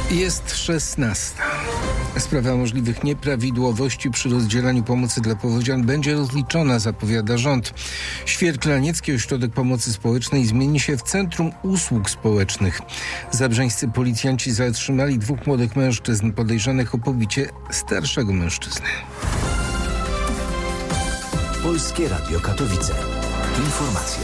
Jest 16. Sprawa możliwych nieprawidłowości przy rozdzielaniu pomocy dla powodzian będzie rozliczona, zapowiada rząd. Świerklaniecki Ośrodek Pomocy Społecznej zmieni się w Centrum Usług Społecznych. Zabrzeńscy policjanci zatrzymali 2 młodych mężczyzn podejrzanych o pobicie starszego mężczyzny. Polskie Radio Katowice. Informacje.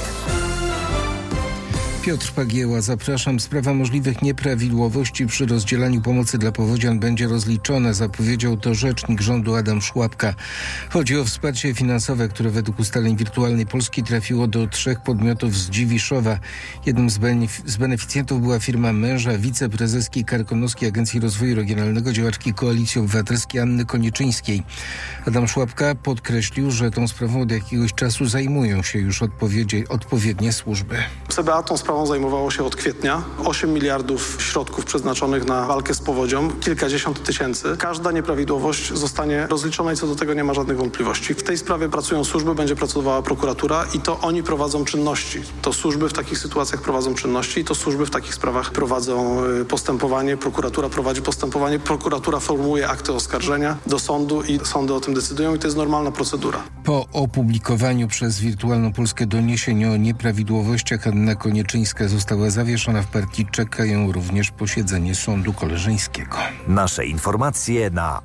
Piotr Pagieła, zapraszam. Sprawa możliwych nieprawidłowości przy rozdzielaniu pomocy dla powodzian będzie rozliczona, zapowiedział to rzecznik rządu Adam Szłapka. Chodzi o wsparcie finansowe, które według ustaleń Wirtualnej Polski trafiło do 3 podmiotów z Dziwiszowa. Jednym z beneficjentów była firma męża wiceprezeski Karkonoskiej Agencji Rozwoju Regionalnego, działaczki Koalicji Obywatelskiej Anny Koniczyńskiej. Adam Szłapka podkreślił, że tą sprawą od jakiegoś czasu zajmują się już odpowiednie służby. CBA tą sprawą zajmowało się od kwietnia. 8 miliardów środków przeznaczonych na walkę z powodzią, kilkadziesiąt tysięcy. Każda nieprawidłowość zostanie rozliczona i co do tego nie ma żadnych wątpliwości. W tej sprawie pracują służby, będzie pracowała prokuratura i to oni prowadzą czynności. To służby w takich sytuacjach prowadzą czynności i to służby w takich sprawach prowadzą postępowanie. Prokuratura prowadzi postępowanie, prokuratura formułuje akty oskarżenia do sądu i sądy o tym decydują i to jest normalna procedura. Po opublikowaniu przez Wirtualną Polskę doniesień o nieprawidłowościach Anna Koniczyńska została zawieszona w partii. Czeka ją również posiedzenie sądu koleżeńskiego. Nasze informacje na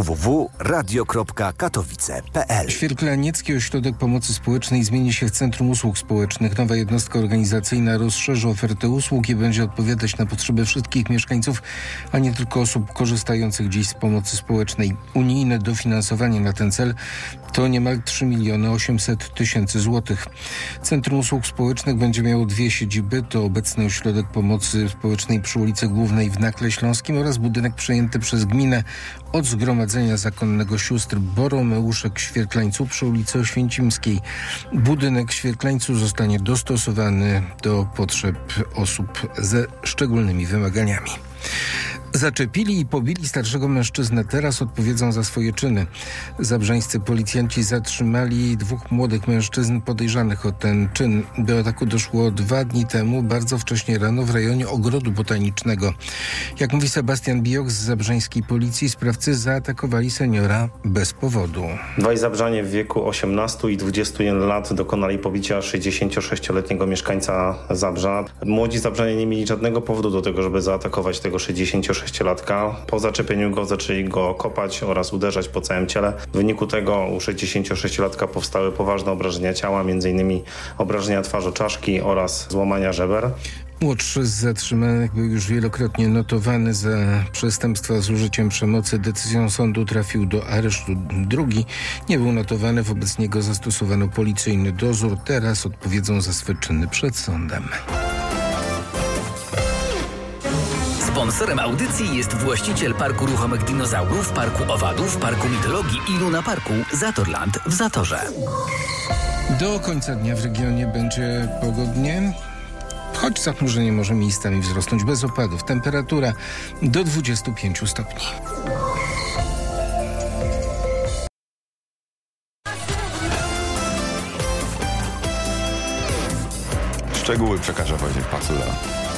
www.radio.katowice.pl. Świerklaniecki Ośrodek Pomocy Społecznej zmieni się w Centrum Usług Społecznych. Nowa jednostka organizacyjna rozszerzy ofertę usług i będzie odpowiadać na potrzeby wszystkich mieszkańców, a nie tylko osób korzystających dziś z pomocy społecznej. Unijne dofinansowanie na ten cel to niemal 3 800 000 złotych. Centrum Usług Społecznych będzie miało 2 siedziby. To obecny Ośrodek Pomocy Społecznej przy ulicy Głównej w Nakle Śląskim oraz budynek przejęty przez gminę od Zgromadzenia Zakonnego Sióstr Boromeuszek Świerklańcu przy ulicy Oświęcimskiej. Budynek w Świerklańcu zostanie dostosowany do potrzeb osób ze szczególnymi wymaganiami. Zaczepili i pobili starszego mężczyznę. Teraz odpowiedzą za swoje czyny. Zabrzeńscy policjanci zatrzymali 2 młodych mężczyzn podejrzanych o ten czyn. Do ataku doszło 2 dni temu, bardzo wcześnie rano w rejonie Ogrodu Botanicznego. Jak mówi Sebastian Bijok z zabrzeńskiej policji, sprawcy zaatakowali seniora bez powodu. 2 zabrzanie w wieku 18 i 21 lat dokonali pobicia 66-letniego mieszkańca Zabrza. Młodzi zabrzanie nie mieli żadnego powodu do tego, żeby zaatakować tego 66-latka. Po zaczepieniu go zaczęli go kopać oraz uderzać po całym ciele. W wyniku tego u 66-latka powstały poważne obrażenia ciała, m.in. obrażenia twarzoczaszki oraz złamania żeber. Młodszy z zatrzymanych był już wielokrotnie notowany za przestępstwa z użyciem przemocy. Decyzją sądu trafił do aresztu. Drugi nie był notowany, wobec niego zastosowano policyjny dozór. Teraz odpowiedzą za swe czyny przed sądem. Sponsorem audycji jest właściciel Parku Ruchomych Dinozaurów, Parku Owadów, Parku Mitologii i Luna Parku Zatorland w Zatorze. Do końca dnia w regionie będzie pogodnie, choć zachmurzenie może miejscami wzrosnąć bez opadów. Temperatura do 25 stopni. Szczegóły przekaże Wojciech Pacula.